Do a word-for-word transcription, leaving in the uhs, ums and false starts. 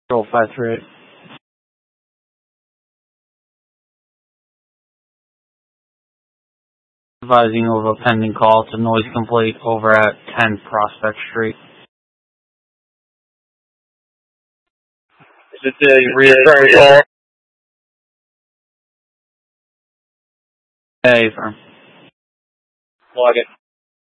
Control five three eight. Advising of a pending call to noise complaint over at ten Prospect Street. Is it a reoccurring call? Hey, firm. Log it.